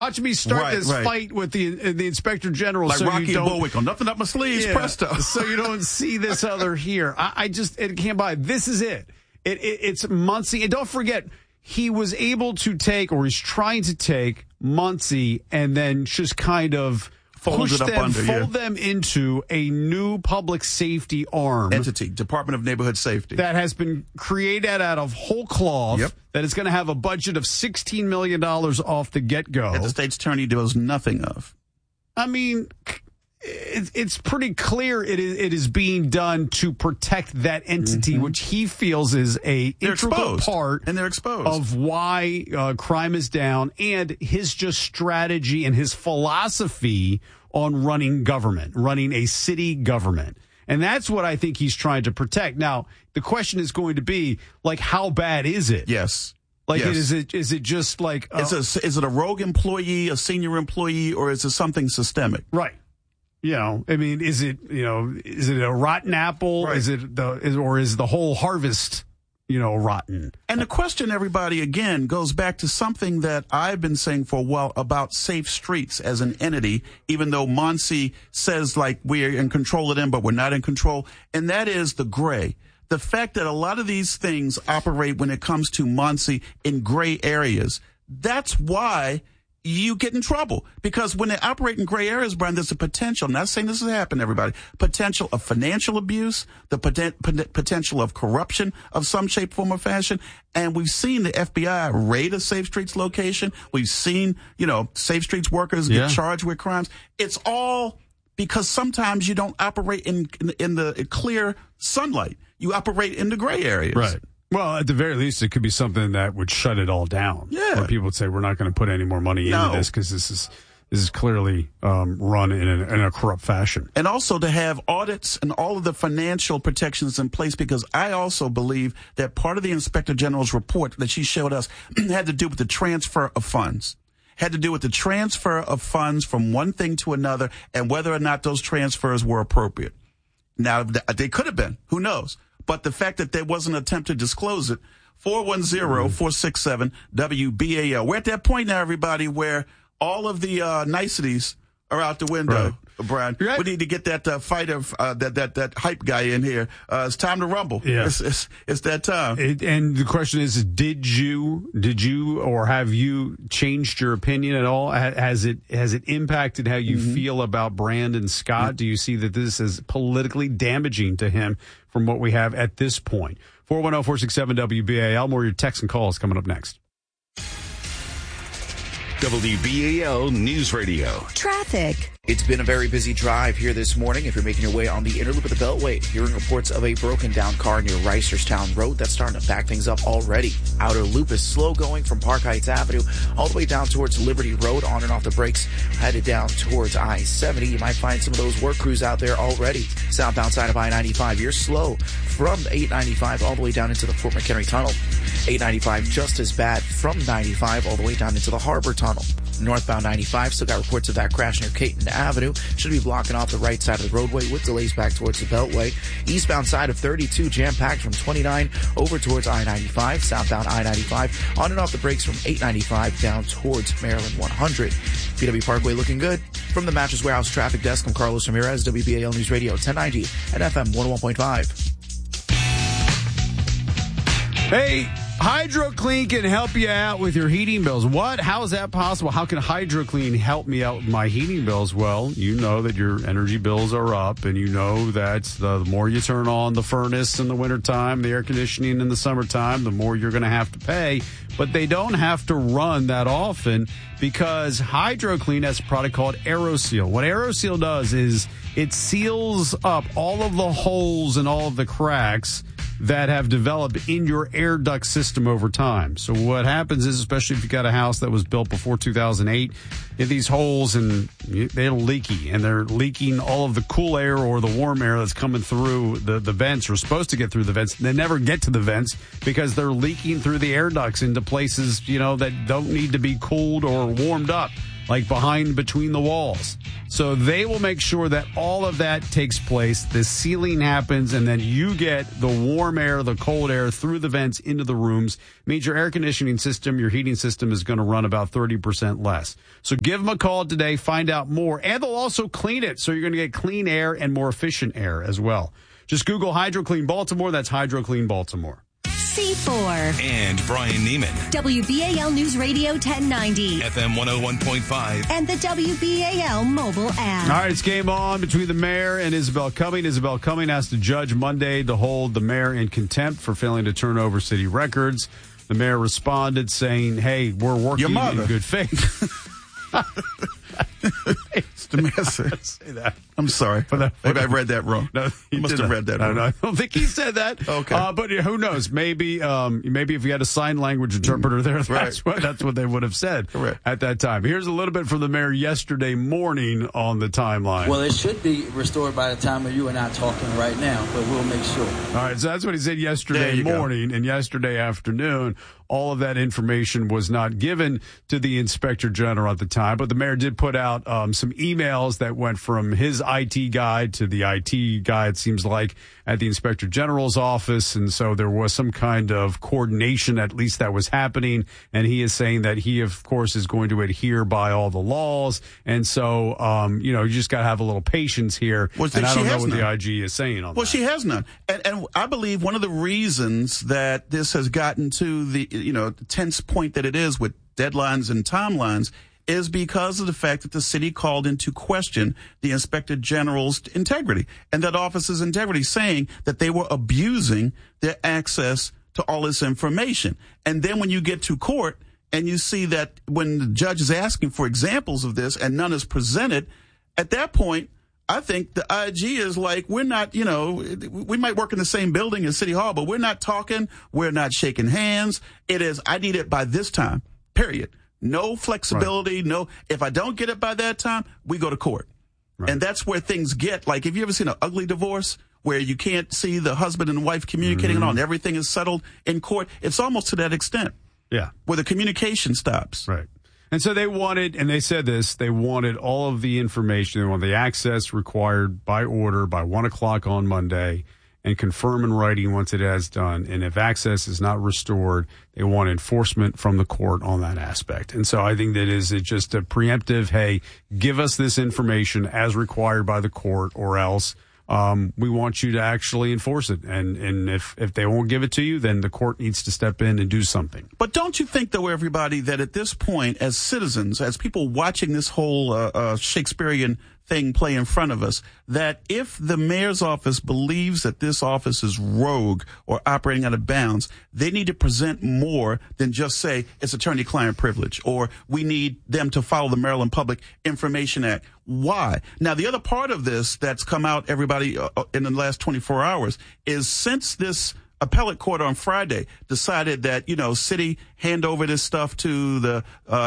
Watch me start this fight with the Inspector General. Like so Rocky and Bullwinkle. Nothing up my sleeves, presto. So you don't see this other here. It can't buy it. This is it. It's Muncie. And don't forget, he was able to take, or he's trying to take, Muncie and then just kind of fold them into a new public safety arm. Entity, Department of Neighborhood Safety. That has been created out of whole cloth, that is going to have a budget of $16 million off the get-go. That the state's attorney does nothing of. I mean, it's pretty clear it is being done to protect that entity, which he feels is a integral part and they're exposed of why crime is down, and his just strategy and his philosophy on running government, running a city government. And that's what I think he's trying to protect. Now, the question is going to be, like, how bad is it? Yes. Like, is it just like... is it a rogue employee, a senior employee, or is it something systemic? Right. You know, I mean, is it a rotten apple? Right. Is the whole harvest, rotten? And the question, everybody, again, goes back to something that I've been saying for a while about safe streets as an entity, even though Muncie says, like, we're in control of them, but we're not in control. And that is the gray. The fact that a lot of these things operate when it comes to Muncie in gray areas. That's why you get in trouble, because when they operate in gray areas, Brian, there's a potential. I'm not saying this has happened, everybody. Potential of financial abuse, the potential of corruption of some shape, form, or fashion. And we've seen the FBI raid a Safe Streets location. We've seen, Safe Streets workers get charged with crimes. It's all because sometimes you don't operate in the clear sunlight. You operate in the gray areas. Right. Well, at the very least, it could be something that would shut it all down. Yeah. Where people would say, we're not going to put any more money into this because this is clearly run in a corrupt fashion. And also to have audits and all of the financial protections in place, because I also believe that part of the Inspector General's report that she showed us had to do with the transfer of funds. Had to do with the transfer of funds from one thing to another and whether or not those transfers were appropriate. Now, they could have been. Who knows? But the fact that there was an attempt to disclose it, 410-467-WBAL. We're at that point now, everybody, where all of the niceties are out the window, right. Brian. Right. We need to get that fighter, that hype guy in here. It's time to rumble. Yeah. It's that time. And the question is, did you or have you changed your opinion at all? Has it impacted how you feel about Brandon Scott? Do you see that this is politically damaging to him from what we have at this point? 410-467-WBAL. More of your texts and calls coming up next. WBAL News Radio. Traffic. It's been a very busy drive here this morning. If you're making your way on the inner loop of the Beltway, hearing reports of a broken down car near Reisterstown Road. That's starting to back things up already. Outer loop is slow going from Park Heights Avenue all the way down towards Liberty Road, on and off the brakes, headed down towards I-70. You might find some of those work crews out there already. Southbound side of I-95, you're slow from 895 all the way down into the Fort McHenry Tunnel. 895 just as bad from 95 all the way down into the Harbor Tunnel. Northbound 95 still got reports of that crash near Caton Avenue. Should be blocking off the right side of the roadway with delays back towards the Beltway. Eastbound side of 32 jam-packed from 29 over towards I-95. Southbound I-95 on and off the brakes from 895 down towards Maryland 100. PW Parkway looking good. From the Mattress Warehouse Traffic Desk, I'm Carlos Ramirez, WBAL News Radio 1090 and FM 101.5. Hey, HydroClean can help you out with your heating bills. What? How is that possible? How can HydroClean help me out with my heating bills? Well, you know that your energy bills are up, and you know that the more you turn on the furnace in the wintertime, the air conditioning in the summertime, the more you're going to have to pay. But they don't have to run that often because HydroClean has a product called AeroSeal. What AeroSeal does is it seals up all of the holes and all of the cracks that have developed in your air duct system over time. So what happens is, especially if you've got a house that was built before 2008, you have these holes and they're leaky, and they're leaking all of the cool air or the warm air that's coming through the vents, or supposed to get through the vents. They never get to the vents because they're leaking through the air ducts into places, that don't need to be cooled or warmed up. like between the walls. So they will make sure that all of that takes place. The sealing happens, and then you get the warm air, the cold air through the vents into the rooms. It means your air conditioning system, your heating system is going to run about 30% less. So give them a call today, find out more, and they'll also clean it. So you're going to get clean air and more efficient air as well. Just Google HydroClean Baltimore. That's HydroClean Baltimore. C4 And Brian Neiman. WBAL News Radio 1090. FM 101.5. And the WBAL mobile app. All right, it's game on between the mayor and Isabel Cumming. Isabel Cumming asked the judge Monday to hold the mayor in contempt for failing to turn over city records. The mayor responded saying, hey, we're working in good faith. It's domestic. Say that. I'm sorry. Maybe I read that wrong. No, I must have read that wrong. No, I don't think he said that. Okay. But who knows? Maybe if you had a sign language interpreter there, that's what they would have said at that time. Here's a little bit from the mayor yesterday morning on the timeline. Well, it should be restored by the time of you and I talking right now, but we'll make sure. All right, so that's what he said yesterday morning and yesterday afternoon. All of that information was not given to the inspector general at the time, but the mayor did put out some emails that went from his IT guy to the IT guy, it seems like, at the inspector general's office. And so there was some kind of coordination, at least that was happening. And he is saying that he, of course, is going to adhere by all the laws. And so, you just got to have a little patience here. Well, and I don't know what the IG is saying on that. Well, she has none. And I believe one of the reasons that this has gotten to the tense point that it is with deadlines and timelines is because of the fact that the city called into question the inspector general's integrity and that office's integrity, saying that they were abusing their access to all this information. And then when you get to court and you see that when the judge is asking for examples of this and none is presented, at that point, I think the IG is like, we're not, we might work in the same building as City Hall, but we're not talking. We're not shaking hands. It is, I need it by this time, period. No flexibility. Right. No, if I don't get it by that time, we go to court. Right. And that's where things get, like, have you ever seen an ugly divorce where you can't see the husband and wife communicating at all and everything is settled in court? It's almost to that extent. Yeah. Where the communication stops. Right. And so they wanted, and they said this, they wanted all of the information. They wanted the access required by order by 1 o'clock on Monday and confirm in writing once it has done. And if access is not restored, they want enforcement from the court on that aspect. And so I think that is just a preemptive, hey, give us this information as required by the court or else we want you to actually enforce it. And if they won't give it to you, then the court needs to step in and do something. But don't you think, though, everybody, that at this point, as citizens, as people watching this whole Shakespearean thing play in front of us, that if the mayor's office believes that this office is rogue or operating out of bounds, they need to present more than just say it's attorney-client privilege or we need them to follow the Maryland Public Information Act. Why? Now, the other part of this that's come out, everybody, in the last 24 hours is since this appellate court on Friday decided that, city hand over this stuff to the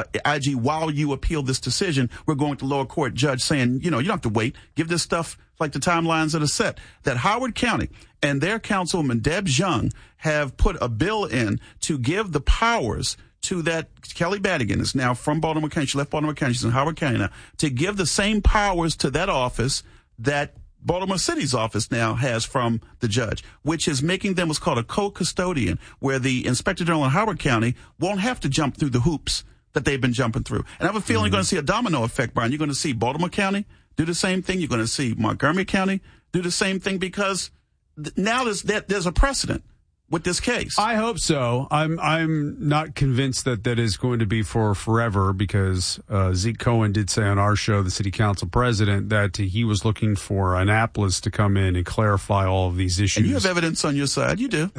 IG while you appeal this decision, we're going to lower court judge saying, you don't have to wait. Give this stuff like the timelines that are set. That Howard County and their councilwoman, Deb Young, have put a bill in to give the powers to that Kelly Badigan is now from Baltimore County. She left Baltimore County. She's in Howard County now. To give the same powers to that office that Baltimore City's office now has from the judge, which is making them what's called a co-custodian, where the inspector general in Howard County won't have to jump through the hoops that they've been jumping through. And I have a feeling you're going to see a domino effect, Brian. You're going to see Baltimore County do the same thing. You're going to see Montgomery County do the same thing because now there's a precedent with this case. I hope so. I'm not convinced that is going to be for forever because Zeke Cohen did say on our show, the city council president, that he was looking for Annapolis to come in and clarify all of these issues. And you have evidence on your side. You do.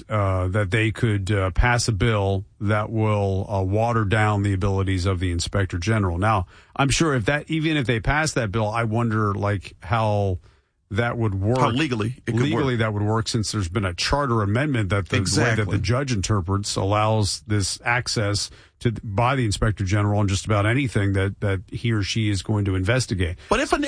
That they could pass a bill that will water down the abilities of the inspector general. Now, I'm sure even if they pass that bill, I wonder how that would work. How legally it could legally work. that would work, since there's been a charter amendment that the way that the judge interprets allows this access by the Inspector General on just about anything that he or she is going to investigate. But if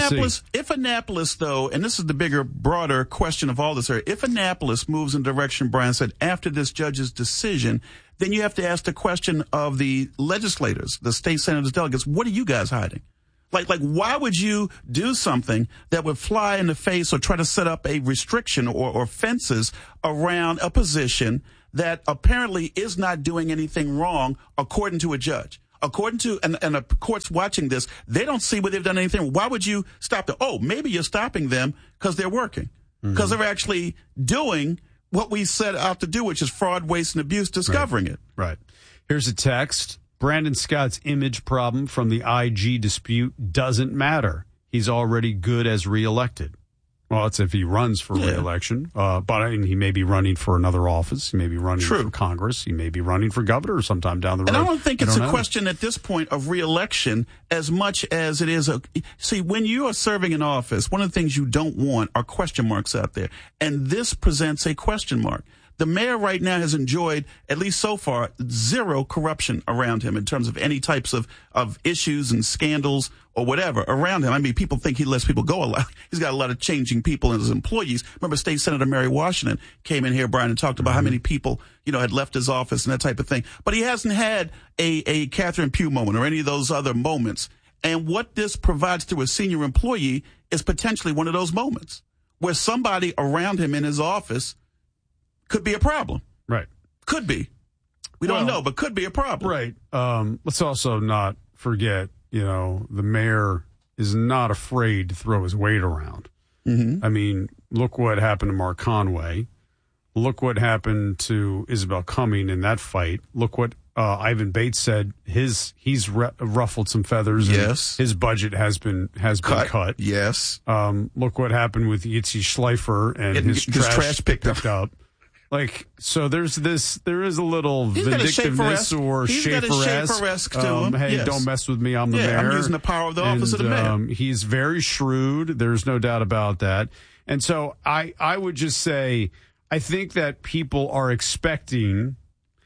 Annapolis, though, and this is the bigger, broader question of all this, if Annapolis moves in the direction Brian said after this judge's decision, then you have to ask the question of the legislators, the state senators, delegates, what are you guys hiding? Like, why would you do something that would fly in the face or try to set up a restriction or fences around a position that apparently is not doing anything wrong, according to a judge? According to, and the court's watching this, they don't see where they've done anything. Why would you stop them? Oh, maybe you're stopping them because they're working, because they're actually doing what we set out to do, which is fraud, waste, and abuse, discovering it. Right. Here's a text. Brandon Scott's image problem from the IG dispute doesn't matter. He's already good as reelected. Well, that's if he runs for reelection. But I mean, he may be running for another office. He may be running for Congress. He may be running for governor sometime down the road. And I don't think it's a question at this point of reelection as much as it is see, when you are serving in office, one of the things you don't want are question marks out there. And this presents a question mark. The mayor right now has enjoyed, at least so far, zero corruption around him in terms of any types of issues and scandals or whatever around him. I mean, people think he lets people go a lot. He's got a lot of changing people in his employees. Remember, State Senator Mary Washington came in here, Brian, and talked about how many people, had left his office and that type of thing. But he hasn't had a Catherine Pugh moment or any of those other moments. And what this provides to a senior employee is potentially one of those moments where somebody around him in his office could be a problem. Right. Could be. We don't know, but could be a problem. Right. Let's also not forget, the mayor is not afraid to throw his weight around. I mean, look what happened to Mark Conway. Look what happened to Isabel Cumming in that fight. Look what Ivan Bates said. He's ruffled some feathers. Yes. And his budget has been cut. Yes. Look what happened with Yitzi Schleifer and his trash picked up. Like, so there is a little vindictiveness or Schaefer-esque to him. Hey, don't mess with me, I'm the mayor. I'm using the power of the office of the mayor. He's very shrewd. There's no doubt about that. And so I would just say, I think that people are expecting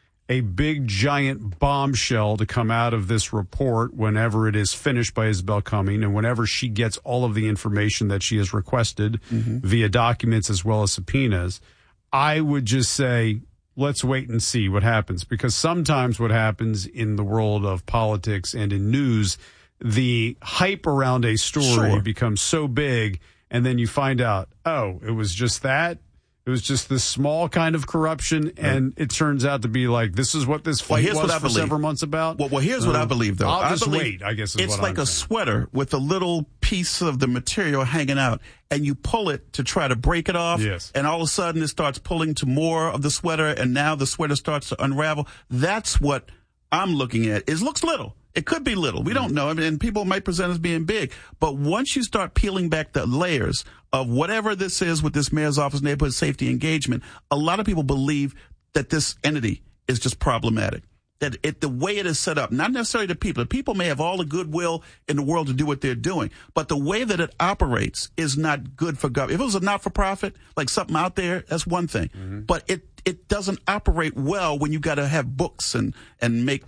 a big, giant bombshell to come out of this report whenever it is finished by Isabel Cumming and whenever she gets all of the information that she has requested via documents as well as subpoenas. I would just say, let's wait and see what happens, because sometimes what happens in the world of politics and in news, the hype around a story becomes so big, and then you find out, oh, it was just that. It was just this small kind of corruption, and it turns out to be like, this is what this fight was for several months about. Well, here's what I believe, though. I'll just wait, I guess is it's what like I'm a saying. sweater with a little piece of the material hanging out, and you pull it to try to break it off, and all of a sudden it starts pulling to more of the sweater, and now the sweater starts to unravel. That's what I'm looking at. It looks little. It could be little. We don't know. I mean, and people might present as being big. But once you start peeling back the layers of whatever this is with this mayor's office, neighborhood safety engagement, a lot of people believe that this entity is just problematic. That the way it is set up, not necessarily the people. The people may have all the goodwill in the world to do what they're doing, but the way that it operates is not good for government. If it was a not-for-profit, like something out there, that's one thing. But it doesn't operate well when you got to have books and make,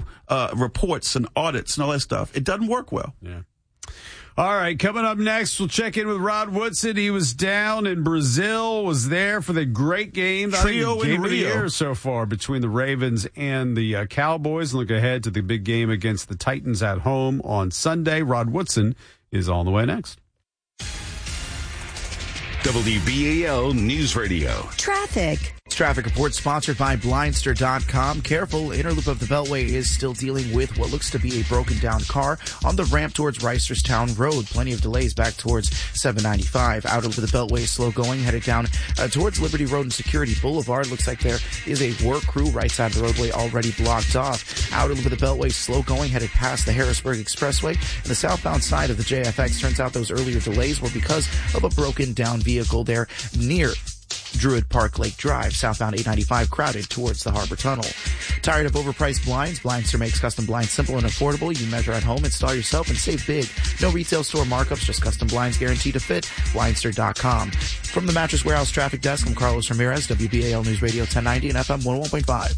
reports and audits and all that stuff. It doesn't work well. Yeah. All right, coming up next, we'll check in with Rod Woodson. He was down in Brazil, was there for the great game. Trio in game of the Rio. year so far between the Ravens and the Cowboys. Look ahead to the big game against the Titans at home on Sunday. Rod Woodson is on the way next. WBAL News Radio. Traffic. Traffic report sponsored by Blindster.com. Careful, inner loop of the Beltway is still dealing with what looks to be a broken down car on the ramp towards Reisterstown Road. Plenty of delays back towards 795. Outer loop of the Beltway is slow going, headed down towards Liberty Road and Security Boulevard. Looks like there is a work crew right side of the roadway already blocked off. Outer loop of the Beltway slow going, headed past the Harrisburg Expressway. And the southbound side of the JFX, turns out those earlier delays were because of a broken down vehicle there near Druid Park Lake Drive, southbound 895, crowded towards the Harbor Tunnel. Tired of overpriced blinds? Blindster makes custom blinds simple and affordable. You measure at home, install yourself, and save big. No retail store markups, just custom blinds guaranteed to fit. Blindster.com. From the Mattress Warehouse Traffic Desk, I'm Carlos Ramirez, WBAL News Radio 1090 and FM 101.5.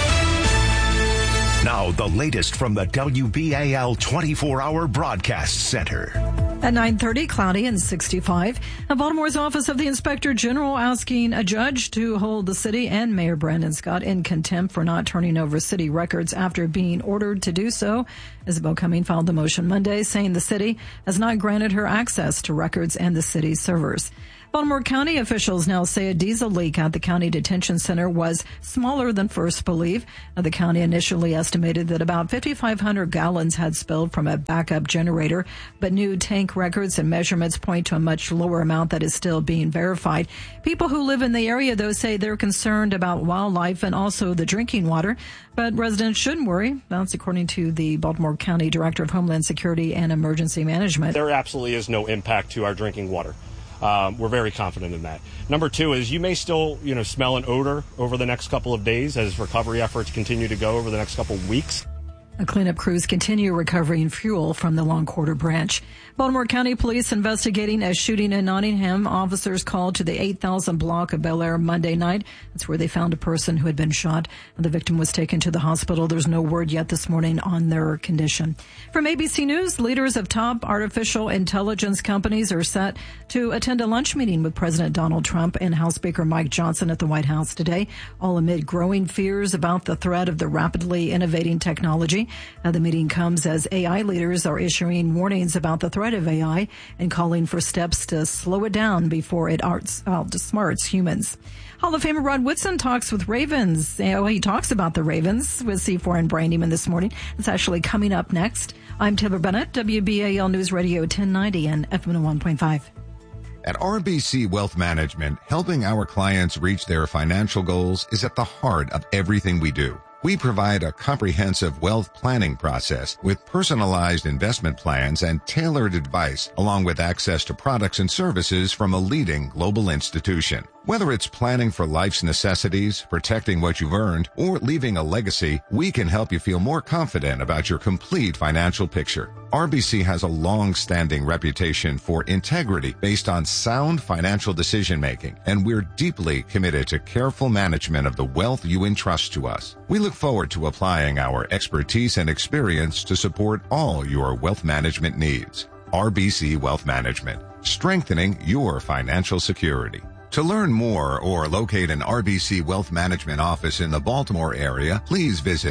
Now, the latest from the WBAL 24-hour broadcast center. At 9:30, cloudy and 65. Baltimore's Office of the Inspector General asking a judge to hold the city and Mayor Brandon Scott in contempt for not turning over city records after being ordered to do so. Isabel Cumming filed the motion Monday, saying the city has not granted her access to records and the city's servers. Baltimore County officials now say a diesel leak at the county detention center was smaller than first believed. The county initially estimated that about 5,500 gallons had spilled from a backup generator, but new tank records and measurements point to a much lower amount that is still being verified. People who live in the area, though, say they're concerned about wildlife and also the drinking water, but residents shouldn't worry. That's according to the Baltimore County Director of Homeland Security and Emergency Management. There absolutely is no impact to our drinking water. We're very confident in that. Number two is you may still, smell an odor over the next couple of days as recovery efforts continue to go over the next couple of weeks. Cleanup crews continue recovering fuel from the Long Quarter branch. Baltimore County Police investigating a shooting in Nottingham. Officers called to the 8,000 block of Bel Air Monday night. That's where they found a person who had been shot. The victim was taken to the hospital. There's no word yet this morning on their condition. From ABC News, leaders of top artificial intelligence companies are set to attend a lunch meeting with President Donald Trump and House Speaker Mike Johnson at the White House today, all amid growing fears about the threat of the rapidly innovating technology. The meeting comes as AI leaders are issuing warnings about the threat of AI and calling for steps to slow it down before it outsmarts humans. Hall of Famer Rod Woodson talks with Ravens. He talks about the Ravens with C4 and Brian Neiman this morning. It's actually coming up next. I'm Taylor Bennett, WBAL News Radio 1090 and FM 101.5. At RBC Wealth Management, helping our clients reach their financial goals is at the heart of everything we do. We provide a comprehensive wealth planning process with personalized investment plans and tailored advice, along with access to products and services from a leading global institution. Whether it's planning for life's necessities, protecting what you've earned, or leaving a legacy, we can help you feel more confident about your complete financial picture. RBC has a long-standing reputation for integrity based on sound financial decision-making, and we're deeply committed to careful management of the wealth you entrust to us. We look forward to applying our expertise and experience to support all your wealth management needs. RBC Wealth Management, strengthening your financial security. To learn more or locate an RBC Wealth Management office in the Baltimore area, please visit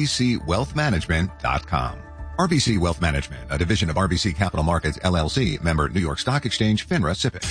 rbcwealthmanagement.com. RBC Wealth Management, a division of RBC Capital Markets, LLC, member New York Stock Exchange, FINRA, SIPC.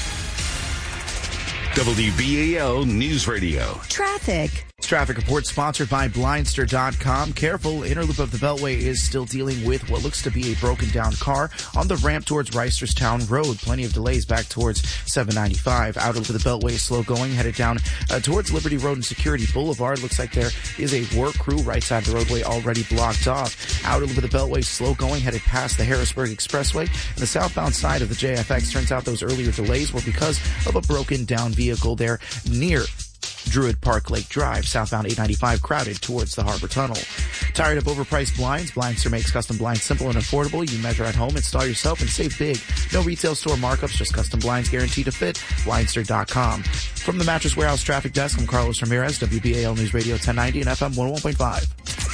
WBAL News Radio. Traffic. Traffic report sponsored by Blindster.com. Careful, inner loop of the Beltway is still dealing with what looks to be a broken down car on the ramp towards Reisterstown Road. Plenty of delays back towards 795. Outer loop of the Beltway is slow going, headed down towards Liberty Road and Security Boulevard. Looks like there is a work crew right side of the roadway already blocked off. Outer loop of the Beltway slow going, headed past the Harrisburg Expressway. And the southbound side of the JFX, turns out those earlier delays were because of a broken down vehicle there near Druid Park Lake Drive, southbound 895, crowded towards the Harbor Tunnel. Tired of overpriced blinds? Blindster makes custom blinds simple and affordable. You measure at home, install yourself, and save big. No retail store markups, just custom blinds guaranteed to fit. Blindster.com. From the Mattress Warehouse Traffic Desk, I'm Carlos Ramirez, WBAL News Radio 1090 and FM 101.5.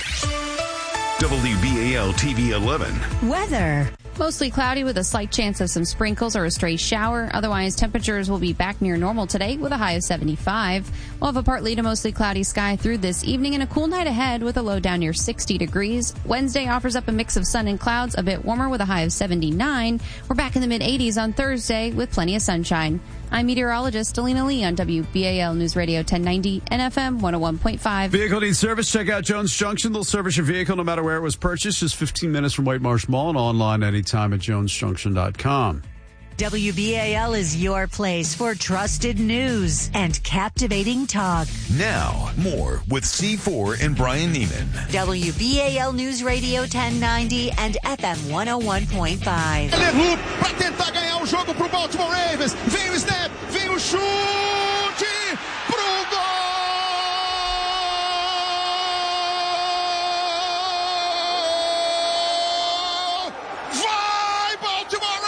WBAL TV 11. Weather. Mostly cloudy with a slight chance of some sprinkles or a stray shower. Otherwise, temperatures will be back near normal today with a high of 75. We'll have a partly to mostly cloudy sky through this evening and a cool night ahead with a low down near 60 degrees. Wednesday offers up a mix of sun and clouds, a bit warmer with a high of 79. We're back in the mid-80s on Thursday with plenty of sunshine. I'm meteorologist Alina Lee on WBAL News Radio 1090 and FM 101.5. Vehicle needs service? Check out Jones Junction. They'll service your vehicle no matter where it was purchased. Just 15 minutes from White Marsh Mall and online anytime at jonesjunction.com. WBAL is your place for trusted news and captivating talk. Now, more with C4 and Brian Neiman. WBAL News Radio 1090 and FM 101.5. Loop para tentar ganhar o jogo pro Baltimore Ravens. Vem o snap, vem o chute. Vai, Baltimore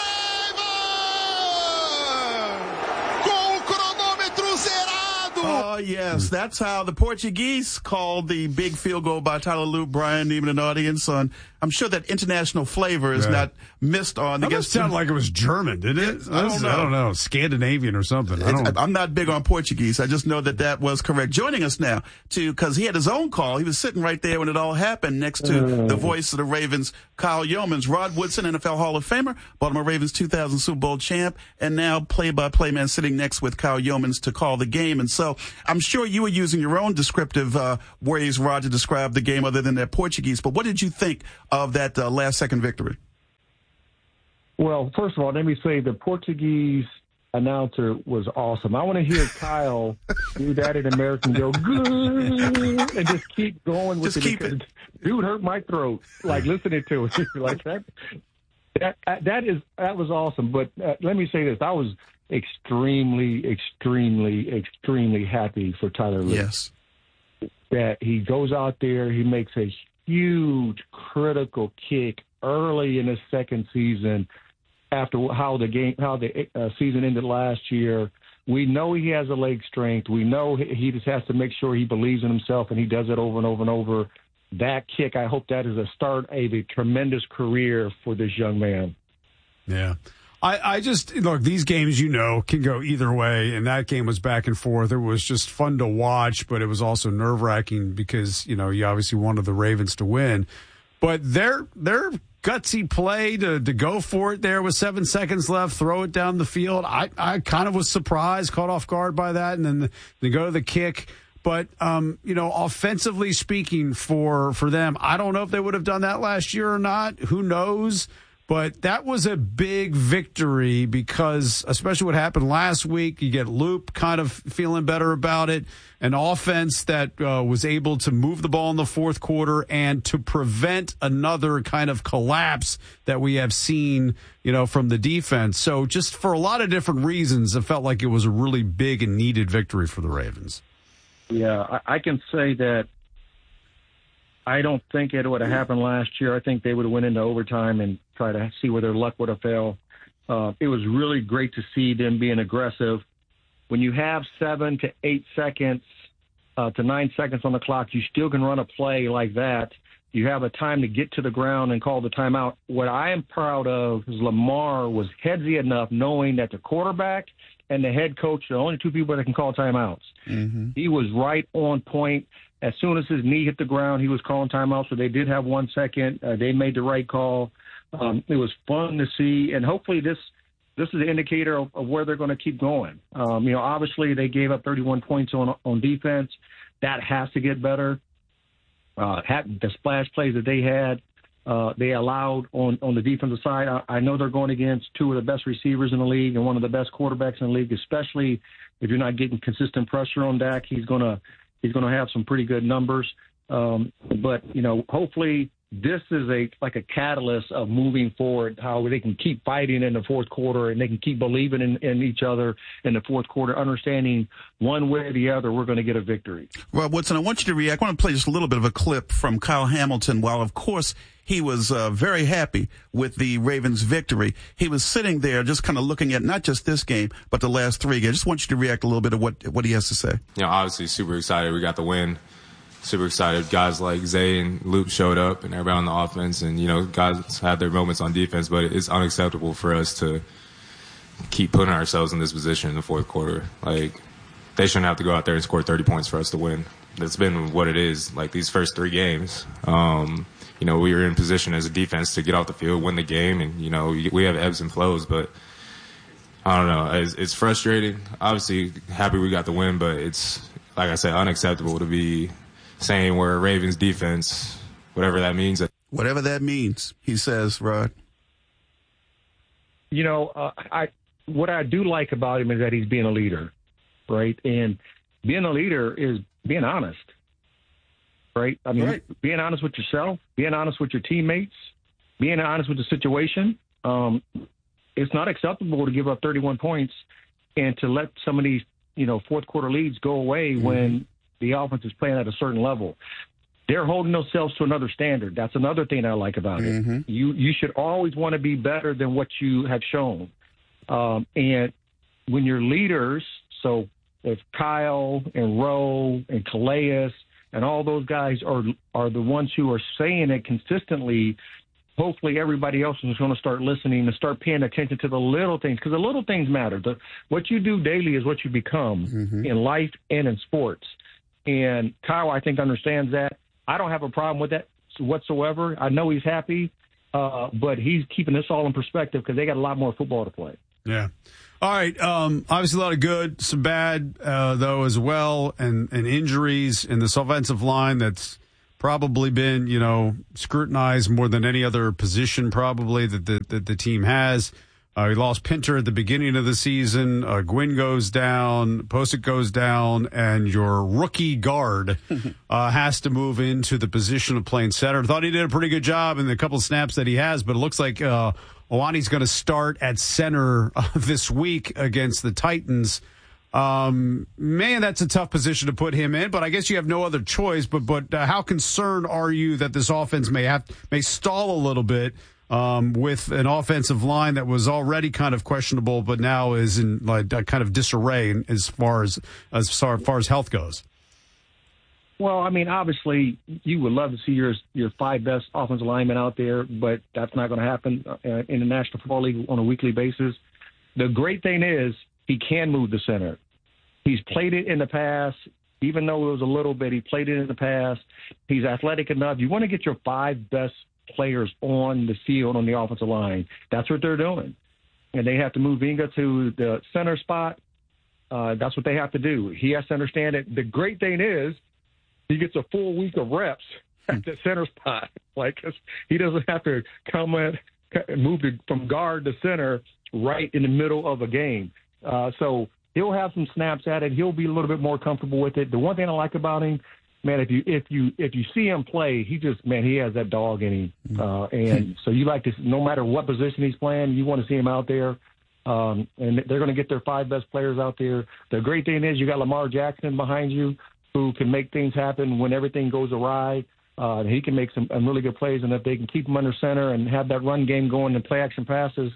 Ravens! Com o cronômetro zerado! Oh, yes. That's how the Portuguese called the big field goal by Tyler Loop, Brian Neiman, an audience on. I'm sure that international flavor is not missed on. That must sound like it was German, didn't it? I don't know. Scandinavian or something. I'm not big on Portuguese. I just know that was correct. Joining us now, because he had his own call. He was sitting right there when it all happened next to the voice of the Ravens, Kyle Yeomans. Rod Woodson, NFL Hall of Famer, Baltimore Ravens 2000 Super Bowl champ, and now play-by-play man sitting next with Kyle Yeomans to call the game. And so I'm sure you were using your own descriptive ways, Rod, to describe the game other than that Portuguese. But what did you think of that last-second victory? Well, first of all, let me say the Portuguese announcer was awesome. I want to hear Kyle do that in American, go, good, and just keep going with it. Dude hurt my throat, like, listening to it. Like that was awesome. But let me say this. I was extremely happy for Tyler Loop. Yes. That he goes out there, he makes a huge critical kick early in the second season after how the season ended last year. We know he has a leg strength. We know he just has to make sure he believes in himself, and he does it over and over and over. That kick, I hope that is a start of a tremendous career for this young man. Yeah. I just, look, these games, can go either way, and that game was back and forth. It was just fun to watch, but it was also nerve-wracking because, you obviously wanted the Ravens to win. But their gutsy play to go for it there with 7 seconds left, throw it down the field, I kind of was surprised, caught off guard by that, and then they go to the kick. But, offensively speaking for them, I don't know if they would have done that last year or not. Who knows? But that was a big victory because, especially what happened last week, you get Loop kind of feeling better about it, an offense that was able to move the ball in the fourth quarter and to prevent another kind of collapse that we have seen, from the defense. So just for a lot of different reasons, it felt like it was a really big and needed victory for the Ravens. Yeah, I can say that I don't think it would have happened last year. I think they would have went into overtime and try to see where their luck would have failed. It was really great to see them being aggressive. When you have 7 to 8 seconds to 9 seconds on the clock, you still can run a play like that. You have a time to get to the ground and call the timeout. What I am proud of is Lamar was headsy enough knowing that the quarterback and the head coach are the only two people that can call timeouts. Mm-hmm. He was right on point. As soon as his knee hit the ground, he was calling timeouts, so they did have 1 second. They made the right call. It was fun to see, and hopefully this is an indicator of where they're going to keep going. Obviously they gave up 31 points on defense. That has to get better. The splash plays that they had, they allowed on the defensive side. I know they're going against two of the best receivers in the league and one of the best quarterbacks in the league, especially if you're not getting consistent pressure on Dak. He's going to have some pretty good numbers. But hopefully this is a catalyst of moving forward, how they can keep fighting in the fourth quarter and they can keep believing in each other in the fourth quarter, understanding one way or the other we're going to get a victory. Rob Woodson, I want you to react. I want to play just a little bit of a clip from Kyle Hamilton. While, of course, he was very happy with the Ravens' victory, he was sitting there just kind of looking at not just this game, but the last three games. I just want you to react a little bit of what he has to say. Obviously super excited. We got the win. Super excited. Guys like Zay and Loop showed up and everybody on the offense, and, guys had their moments on defense, but it's unacceptable for us to keep putting ourselves in this position in the fourth quarter. They shouldn't have to go out there and score 30 points for us to win. That's been what it is, these first three games. We were in position as a defense to get off the field, win the game, and, we have ebbs and flows, but I don't know. It's frustrating. Obviously, happy we got the win, but it's, like I said, unacceptable to be saying we're a Ravens defense, whatever that means. Whatever that means, he says, Rod. What I do like about him is that he's being a leader, right? And being a leader is being honest, right? Being honest with yourself, being honest with your teammates, being honest with the situation. It's not acceptable to give up 31 points and to let some of these fourth quarter leads go away when the offense is playing at a certain level. They're holding themselves to another standard. That's another thing I like about it. You should always want to be better than what you have shown. And when your leaders, so if Kyle and Rowe and Calais and all those guys are the ones who are saying it consistently, hopefully everybody else is going to start listening and start paying attention to the little things, because the little things matter. What you do daily is what you become in life and in sports. And Kyle, I think, understands that. I don't have a problem with that whatsoever. I know he's happy, but he's keeping this all in perspective because they got a lot more football to play. Yeah. All right. Obviously, a lot of good, some bad, though, as well, and injuries in this offensive line that's probably been, scrutinized more than any other position probably that the team has. He lost Pinter at the beginning of the season. Gwynn goes down, Posick goes down, and your rookie guard has to move into the position of playing center. Thought he did a pretty good job in the couple of snaps that he has, but it looks like Owani's going to start at center this week against the Titans. Man, that's a tough position to put him in, but I guess you have no other choice. But how concerned are you that this offense may stall a little bit with an offensive line that was already kind of questionable, but now is in like kind of disarray as far as health goes? Well, I mean, obviously, you would love to see your five best offensive linemen out there, but that's not going to happen in the National Football League on a weekly basis. The great thing is he can move the center. He's played it in the past, even though it was a little bit. He played it in the past. He's athletic enough. You want to get your five best players on the field on the offensive line. That's what they're doing. And they have to move Inga to the center spot. That's what they have to do. He has to understand it. The great thing is he gets a full week of reps at the center spot. He doesn't have to come in and move from guard to center right in the middle of a game. So he'll have some snaps at it. He'll be a little bit more comfortable with it. The one thing I like about him, man, if you see him play, he has that dog in him. And so you like to, no matter what position he's playing, you want to see him out there. And they're going to get their five best players out there. The great thing is you got Lamar Jackson behind you, who can make things happen when everything goes awry. He can make some really good plays, and if they can keep him under center and have that run game going and play action passes,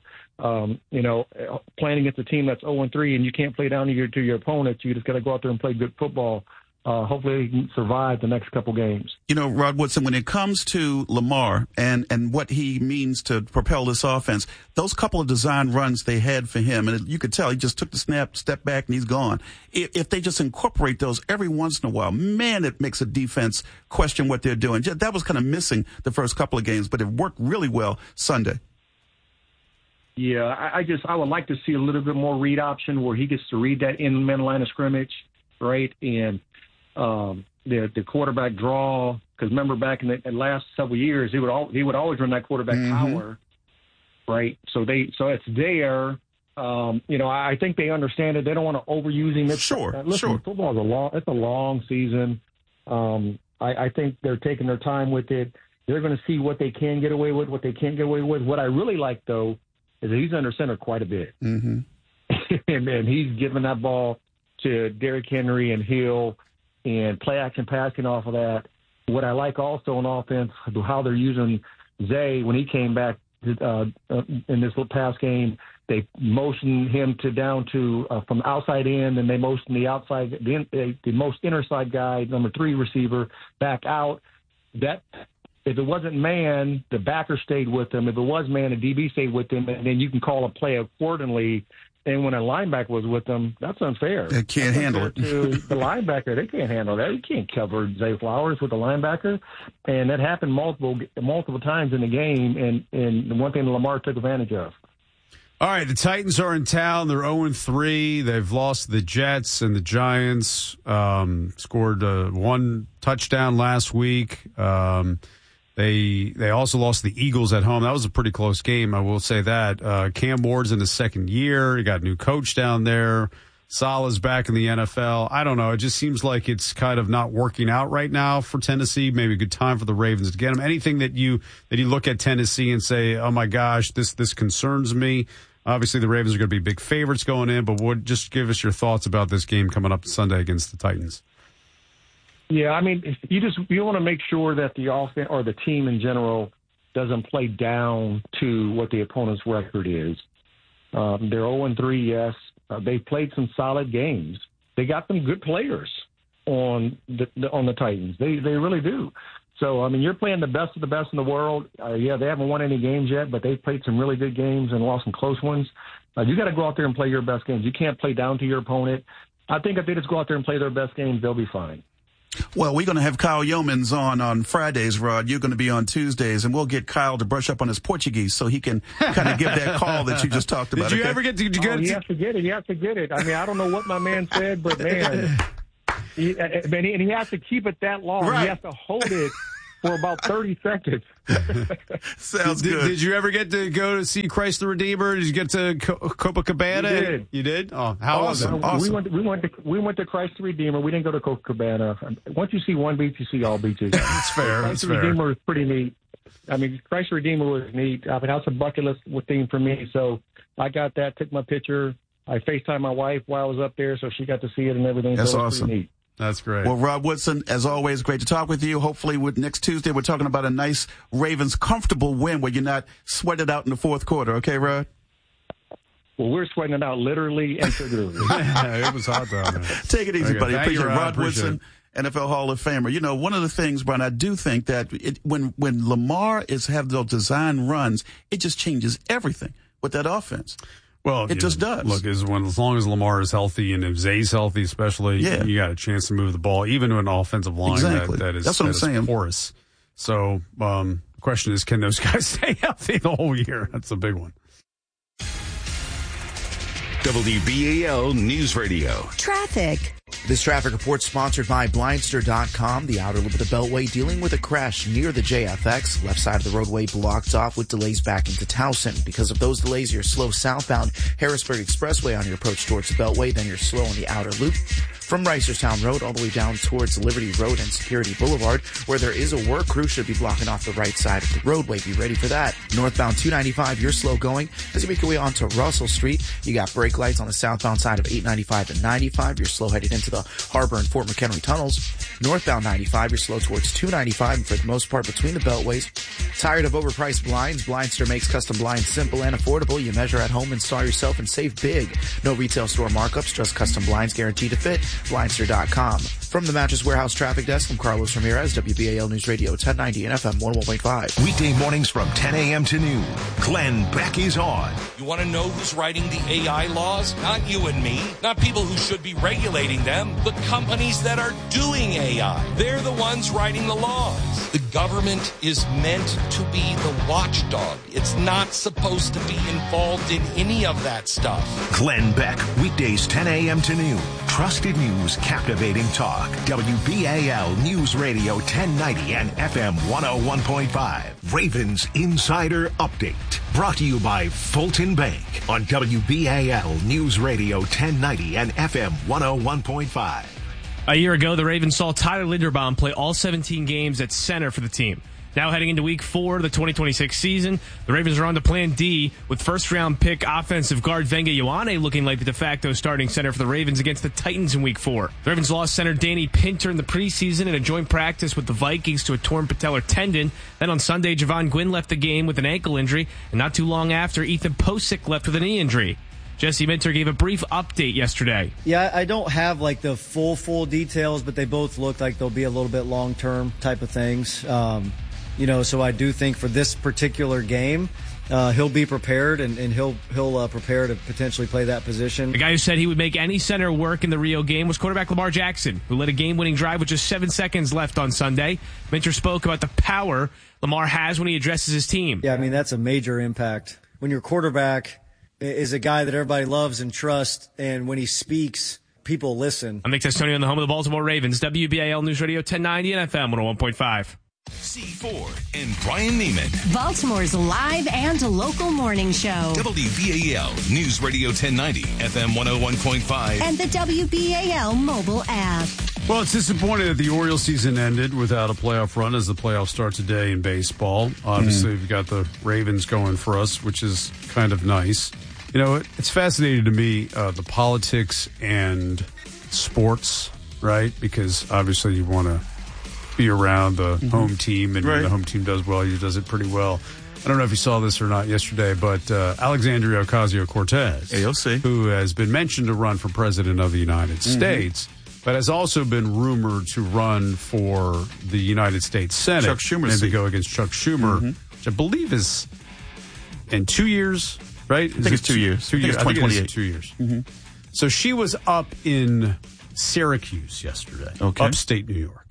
playing against a team that's 0-3 and you can't play down to your opponents, you just got to go out there and play good football. Hopefully he can survive the next couple games. Rod Woodson, when it comes to Lamar and what he means to propel this offense, those couple of design runs they had for him, and you could tell he just took the snap, stepped back, and he's gone. If they just incorporate those every once in a while, man, it makes a defense question what they're doing. That was kind of missing the first couple of games, but it worked really well Sunday. Yeah, I would like to see a little bit more read option where he gets to read that in-man line of scrimmage, right? And the quarterback draw, because remember back in the last several years, he would always run that quarterback power, right? So it's there. I think they understand it. They don't want to overuse him. Listen, football is a long season. I think they're taking their time with it. They're going to see what they can get away with, what they can't get away with. What I really like, though, is that he's under center quite a bit. And he's giving that ball to Derrick Henry and Hill and play action passing off of that. What I like also on offense, how they're using Zay when he came back in this past game, they motioned him down to from outside in, and they motioned the outside, the most inner side guy, number 3 receiver, back out. That if it wasn't man, the backer stayed with him. If it was man, the DB stayed with him, and then you can call a play accordingly. And when a linebacker was with them, that's unfair. They can't handle it. To the linebacker, they can't handle that. You can't cover Zay Flowers with the linebacker. And that happened multiple times in the game, and the one thing Lamar took advantage of. All right, the Titans are in town. They're 0-3. They've lost the Jets and the Giants. Scored one touchdown last week. They also lost the Eagles at home. That was a pretty close game, I will say that. Cam Ward's in his second year. You got a new coach down there. Salah's back in the NFL. I don't know. It just seems like it's kind of not working out right now for Tennessee. Maybe a good time for the Ravens to get them. Anything that you look at Tennessee and say, oh my gosh, this concerns me. Obviously, the Ravens are going to be big favorites going in, but just give us your thoughts about this game coming up Sunday against the Titans. Yeah, I mean, you want to make sure that the offense or the team in general doesn't play down to what the opponent's record is. They're 0-3, yes. They played some solid games. They got some good players on the Titans. They really do. So, I mean, you're playing the best of the best in the world. Yeah, they haven't won any games yet, but they've played some really good games and lost some close ones. You got to go out there and play your best games. You can't play down to your opponent. I think if they just go out there and play their best games, they'll be fine. Well, we're going to have Kyle Yeomans on Fridays, Rod. You're going to be on Tuesdays, and we'll get Kyle to brush up on his Portuguese so he can kind of give that call that you just talked about. Did you ever get to get He has to get it. He has to get it. I mean, I don't know what my man said, but, man, he has to keep it that long. Right. He has to hold it for about 30 seconds. Sounds good. Did you ever get to go to see Christ the Redeemer? Did you get to Copacabana? We did. You did? Oh, how awesome. Awesome. We went to Christ the Redeemer. We didn't go to Copacabana. Once you see one beach, you see all beaches. That's fair. Christ the Redeemer was pretty neat. I mean, Christ the Redeemer was neat. I mean, that's a bucket list thing for me. So I got that, took my picture. I FaceTimed my wife while I was up there, so she got to see it and everything. That's so it was awesome. pretty neat. That's great. Well, Rod Woodson, as always, great to talk with you. Hopefully, next Tuesday, we're talking about a nice Ravens comfortable win where you're not sweated out in the fourth quarter. Okay, Rod? Well, we're sweating it out literally and figuratively. It was hot down there. Take it easy, buddy. Appreciate it. Rod Woodson, NFL Hall of Famer. You know, one of the things, Brian, I do think that when Lamar have those design runs, it just changes everything with that offense. Well, it just does. Look, as long as Lamar is healthy and if Zay's healthy, especially, you got a chance to move the ball, even to an offensive line That's what I'm saying. Porous. So, the question is, can those guys stay healthy the whole year? That's a big one. WBAL News Radio. Traffic. This traffic report sponsored by Blindster.com. The outer loop of the Beltway dealing with a crash near the JFX. Left side of the roadway blocked off with delays back into Towson. Because of those delays, you're slow southbound Harrisburg Expressway on your approach towards the Beltway. Then you're slow on the outer loop from Reisterstown Road all the way down towards Liberty Road and Security Boulevard, where there is a work crew should be blocking off the right side of the roadway. Be ready for that. Northbound 295, you're slow going. As you make your way onto Russell Street, you got brake lights on the southbound side of 895 and 95. You're slow headed into the Harbor and Fort McHenry tunnels. Northbound 95, you're slow towards 295 and for the most part between the beltways. Tired of overpriced blinds? Blindster makes custom blinds simple and affordable. You measure at home, install yourself, and save big. No retail store markups, just custom blinds guaranteed to fit. Blindster.com. From the Mattress Warehouse Traffic Desk, I'm Carlos Ramirez, WBAL News Radio 1090 and FM 101.5. Weekday mornings from 10 a.m. to noon. Glenn Beck is on. You want to know who's writing the AI laws? Not you and me. Not people who should be regulating them. The companies that are doing AI. They're the ones writing the laws. The government is meant to be the watchdog. It's not supposed to be involved in any of that stuff. Glenn Beck, weekdays 10 a.m. to noon. Trusted news, captivating talk. WBAL News Radio 1090 and FM 101.5. Ravens Insider Update. Brought to you by Fulton Bank on WBAL News Radio 1090 and FM 101.5. A year ago, the Ravens saw Tyler Linderbaum play all 17 games at center for the team. Now heading into Week 4 of the 2026 season, the Ravens are on to Plan D with first-round pick offensive guard Venga Ioane looking like the de facto starting center for the Ravens against the Titans in Week 4. The Ravens lost center Danny Pinter in the preseason in a joint practice with the Vikings to a torn patellar tendon. Then on Sunday, Javon Gwynn left the game with an ankle injury, and not too long after, Ethan Posick left with a knee injury. Jesse Minter gave a brief update yesterday. Yeah, I don't have like the full details, but they both look like they'll be a little bit long-term type of things. So I do think for this particular game, he'll be prepared and he'll prepare to potentially play that position. The guy who said he would make any center work in the Rio game was quarterback Lamar Jackson, who led a game-winning drive with just 7 seconds left on Sunday. Minter spoke about the power Lamar has when he addresses his team. Yeah, I mean, that's a major impact. When your quarterback is a guy that everybody loves and trusts, and when he speaks, people listen. I'm Nick Testoni on the home of the Baltimore Ravens, WBAL News Radio 1090 and FM 101.5. C4 and Brian Neiman. Baltimore's live and local morning show. WBAL News Radio 1090, FM 101.5. And the WBAL mobile app. Well, it's disappointing that the Orioles season ended without a playoff run as the playoffs start today in baseball. Obviously, we've got the Ravens going for us, which is kind of nice. You know, it's fascinating to me, the politics and sports, right? Because obviously you want to be around the home team, and when the home team does well, he does it pretty well. I don't know if you saw this or not yesterday, but Alexandria Ocasio-Cortez, AOC, who has been mentioned to run for president of the United States, but has also been rumored to run for the United States Senate. Chuck Schumer's and to seat. go against Chuck Schumer, which I believe is in 2 years, right? I think it's 2 years. 2 years. I think it's 2028. 2 years. So she was up in Syracuse yesterday, upstate New York.